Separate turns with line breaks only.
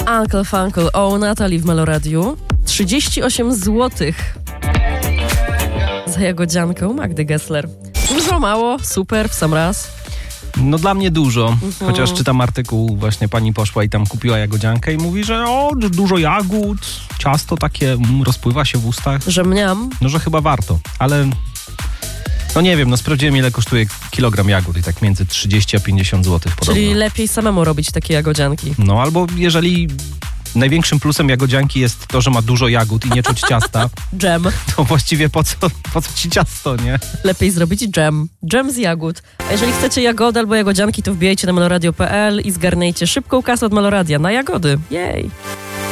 Uncle Funkle o Natalii w Meloradiu. 38 zł za jagodziankę u Magdy Gessler. Dużo, mało, super, w sam raz.
No dla mnie dużo, chociaż czytam artykuł, właśnie pani poszła i tam kupiła jagodziankę i mówi, że dużo jagód, ciasto takie rozpływa się w ustach.
Że mniam.
No, że chyba warto, ale no nie wiem, sprawdziłem ile kosztuje kilogram jagód i tak między 30 a 50 zł podobno.
Czyli lepiej samemu robić takie jagodzianki.
No albo jeżeli największym plusem jagodzianki jest to, że ma dużo jagód i nie czuć ciasta,
Dżem.
to właściwie po co ci ciasto, nie?
Lepiej zrobić dżem. Dżem z jagód. A jeżeli chcecie jagody albo jagodzianki, to wbijajcie na meloradio.pl i zgarnijcie szybką kasę od Meloradia na jagody. Jej!